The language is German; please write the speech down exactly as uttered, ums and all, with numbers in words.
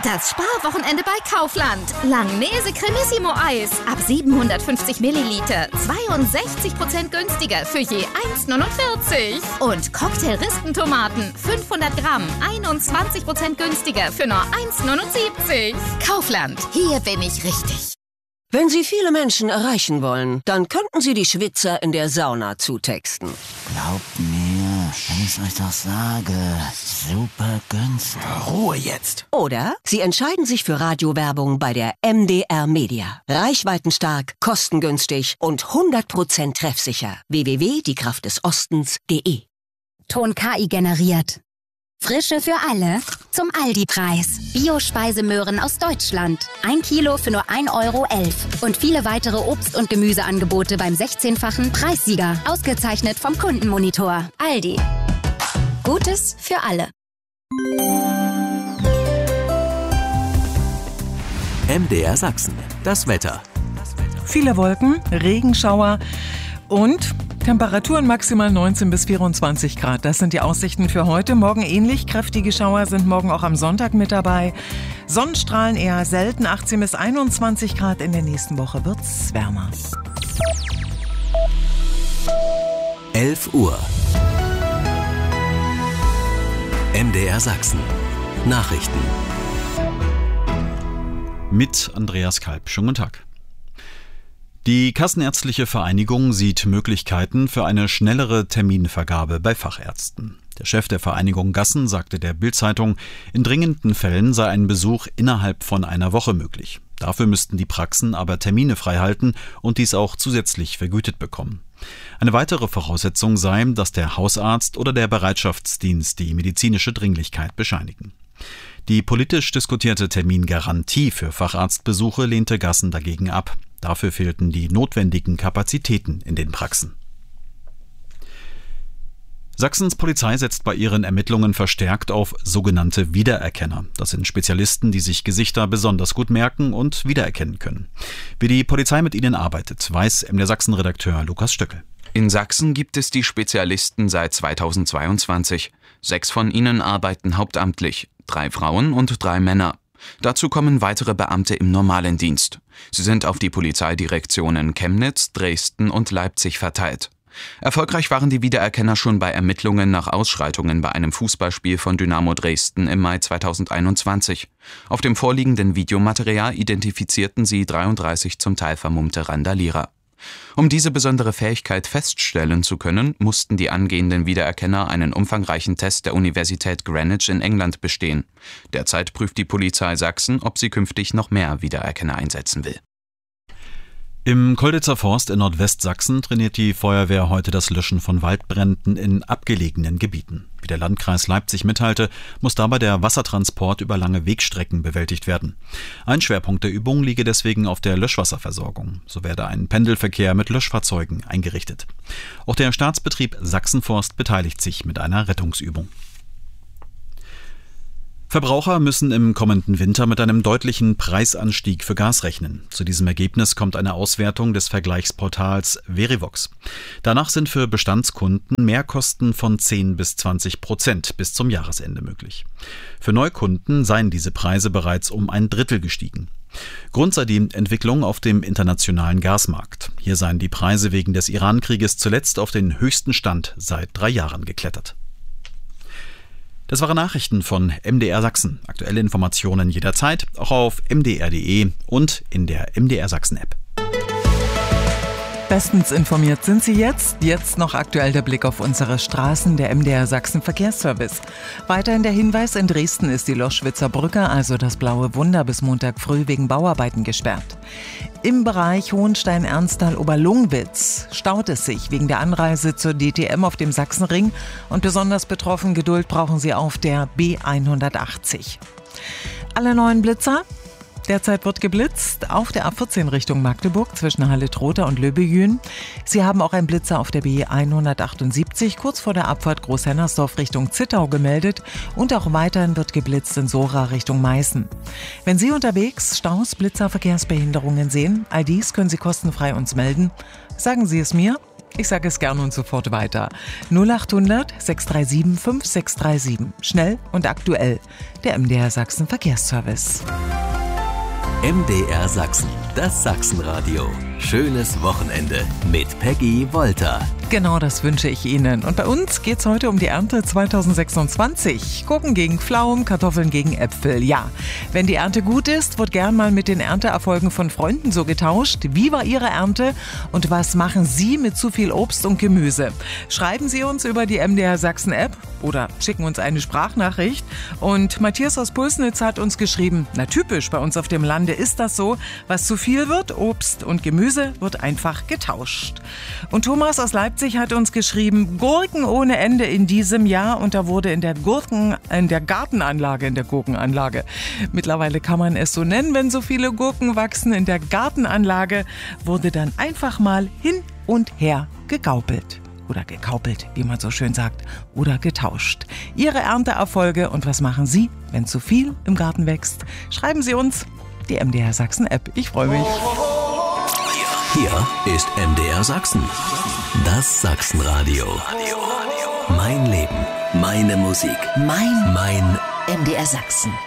Das Sparwochenende bei Kaufland. Langnese Cremissimo Eis ab siebenhundertfünfzig Milliliter. zweiundsechzig Prozent günstiger für je eins neunundvierzig. Und Cocktail-Rispentomaten fünfhundert Gramm. einundzwanzig Prozent günstiger für nur eins neunundsiebzig. Kaufland. Hier bin ich richtig. Wenn Sie viele Menschen erreichen wollen, dann könnten Sie die Schwitzer in der Sauna zutexten. Glaubt mir, wenn ich euch doch sage, super günstig. Ruhe jetzt. Oder Sie entscheiden sich für Radiowerbung bei der M D R Media. Reichweitenstark, kostengünstig und hundert Prozent treffsicher. w w w punkt die kraft des ostens punkt de. Ton K I generiert. Frische für alle zum Aldi-Preis. Bio-Speisemöhren aus Deutschland. Ein Kilo für nur ein Euro elf. Und viele weitere Obst- und Gemüseangebote beim sechzehnfachen Preissieger. Ausgezeichnet vom Kundenmonitor. Aldi. Gutes für alle. M D R Sachsen. Das Wetter. Viele Wolken, Regenschauer und Temperaturen maximal neunzehn bis vierundzwanzig Grad. Das sind die Aussichten für heute. Morgen ähnlich. Kräftige Schauer sind morgen auch am Sonntag mit dabei. Sonnenstrahlen eher selten. achtzehn bis einundzwanzig Grad. In der nächsten Woche wird's wärmer. elf Uhr. M D R Sachsen. Nachrichten. Mit Andreas Kalb. Schönen guten Tag. Die Kassenärztliche Vereinigung sieht Möglichkeiten für eine schnellere Terminvergabe bei Fachärzten. Der Chef der Vereinigung Gassen sagte der Bild-Zeitung, in dringenden Fällen sei ein Besuch innerhalb von einer Woche möglich. Dafür müssten die Praxen aber Termine freihalten und dies auch zusätzlich vergütet bekommen. Eine weitere Voraussetzung sei, dass der Hausarzt oder der Bereitschaftsdienst die medizinische Dringlichkeit bescheinigen. Die politisch diskutierte Termingarantie für Facharztbesuche lehnte Gassen dagegen ab. Dafür fehlten die notwendigen Kapazitäten in den Praxen. Sachsens Polizei setzt bei ihren Ermittlungen verstärkt auf sogenannte Wiedererkenner. Das sind Spezialisten, die sich Gesichter besonders gut merken und wiedererkennen können. Wie die Polizei mit ihnen arbeitet, weiß M D R Sachsen-Redakteur Lukas Stöckel. In Sachsen gibt es die Spezialisten seit zweitausendzweiundzwanzig. Sechs von ihnen arbeiten hauptamtlich, drei Frauen und drei Männer. Dazu kommen weitere Beamte im normalen Dienst. Sie sind auf die Polizeidirektionen Chemnitz, Dresden und Leipzig verteilt. Erfolgreich waren die Wiedererkenner schon bei Ermittlungen nach Ausschreitungen bei einem Fußballspiel von Dynamo Dresden im Mai zweitausendeinundzwanzig. Auf dem vorliegenden Videomaterial identifizierten sie dreiunddreißig zum Teil vermummte Randalierer. Um diese besondere Fähigkeit feststellen zu können, mussten die angehenden Wiedererkenner einen umfangreichen Test der Universität Greenwich in England bestehen. Derzeit prüft die Polizei Sachsen, ob sie künftig noch mehr Wiedererkenner einsetzen will. Im Kolditzer Forst in Nordwestsachsen trainiert die Feuerwehr heute das Löschen von Waldbränden in abgelegenen Gebieten. Wie der Landkreis Leipzig mitteilte, muss dabei der Wassertransport über lange Wegstrecken bewältigt werden. Ein Schwerpunkt der Übung liege deswegen auf der Löschwasserversorgung. So werde ein Pendelverkehr mit Löschfahrzeugen eingerichtet. Auch der Staatsbetrieb Sachsenforst beteiligt sich mit einer Rettungsübung. Verbraucher müssen im kommenden Winter mit einem deutlichen Preisanstieg für Gas rechnen. Zu diesem Ergebnis kommt eine Auswertung des Vergleichsportals Verivox. Danach sind für Bestandskunden Mehrkosten von zehn bis zwanzig Prozent bis zum Jahresende möglich. Für Neukunden seien diese Preise bereits um ein Drittel gestiegen. Grund sei die Entwicklung auf dem internationalen Gasmarkt. Hier seien die Preise wegen des Iran-Krieges zuletzt auf den höchsten Stand seit drei Jahren geklettert. Das waren Nachrichten von M D R Sachsen. Aktuelle Informationen jederzeit, auch auf m d r punkt d e und in der M D R Sachsen App. Bestens informiert sind Sie jetzt. Jetzt noch aktuell der Blick auf unsere Straßen, der M D R Sachsen Verkehrsservice. Weiterhin der Hinweis, in Dresden ist die Loschwitzer Brücke, also das Blaue Wunder, bis Montag früh wegen Bauarbeiten gesperrt. Im Bereich Hohenstein-Ernsthal-Oberlungwitz staut es sich wegen der Anreise zur D T M auf dem Sachsenring und besonders betroffen Geduld brauchen Sie auf der B hundertachtzig. Alle neuen Blitzer? Derzeit wird geblitzt auf der A vierzehn Richtung Magdeburg zwischen Halle-Trotha und Löbejün. Sie haben auch einen Blitzer auf der B hundertachtundsiebzig kurz vor der Abfahrt Großhennersdorf Richtung Zittau gemeldet und auch weiterhin wird geblitzt in Sora Richtung Meißen. Wenn Sie unterwegs Staus, Blitzer, Verkehrsbehinderungen sehen, all dies können Sie kostenfrei uns melden. Sagen Sie es mir. Ich sage es gern und sofort weiter. null acht hundert, sechs drei sieben, fünf sechs drei sieben. Schnell und aktuell. Der M D R Sachsen Verkehrsservice. M D R Sachsen, das Sachsenradio. Schönes Wochenende mit Peggy Wolter. Genau, das wünsche ich Ihnen. Und bei uns geht es heute um die Ernte zweitausendsechsundzwanzig. Gurken gegen Pflaumen, Kartoffeln gegen Äpfel. Ja, wenn die Ernte gut ist, wird gern mal mit den Ernteerfolgen von Freunden so getauscht. Wie war Ihre Ernte und was machen Sie mit zu viel Obst und Gemüse? Schreiben Sie uns über die M D R Sachsen App oder schicken uns eine Sprachnachricht. Und Matthias aus Pulsnitz hat uns geschrieben, na typisch, bei uns auf dem Lande ist das so, was zu viel wird, Obst und Gemüse, wird einfach getauscht. Und Thomas aus Leipzig hat uns geschrieben, Gurken ohne Ende in diesem Jahr und da wurde in der Gurken, in der Gartenanlage, in der Gurkenanlage, mittlerweile kann man es so nennen, wenn so viele Gurken wachsen, in der Gartenanlage wurde dann einfach mal hin und her gegaupelt. Oder gekaupelt, wie man so schön sagt, oder getauscht. Ihre Ernteerfolge und was machen Sie, wenn zu viel im Garten wächst? Schreiben Sie uns die M D R Sachsen App. Ich freue mich. Hier ist M D R Sachsen. Das Sachsenradio. Mein Leben, meine Musik, Mein mein M D R Sachsen.